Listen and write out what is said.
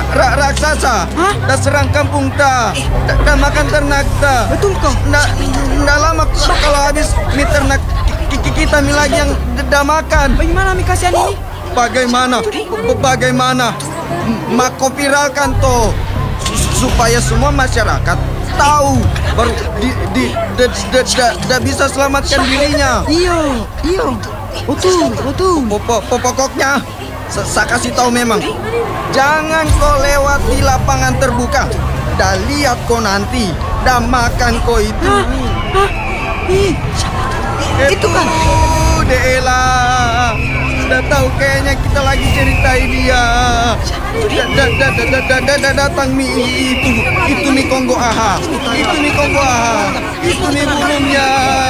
raksasa. Hah? Da serang kampung ta. Da makan ternak ta. Betul kau? Nggak lama kalau habis mie ternak kita mie lagi yang da makan. Bagaimana mi kasihan ini? Bagaimana? Mako viralkan toh supaya semua masyarakat tahu baru bisa selamatkan dirinya. Iyo. Betul. Pokoknya saya kasih tahu memang jangan kau lewat di lapangan terbuka. Dah lihat kau nanti, dah makan kau itu. Hah? Ih, itu kan? Dela, sudah tahu kayaknya kita lagi ceritain dia. Datang itu mi Kongo aha, itu mi burungnya.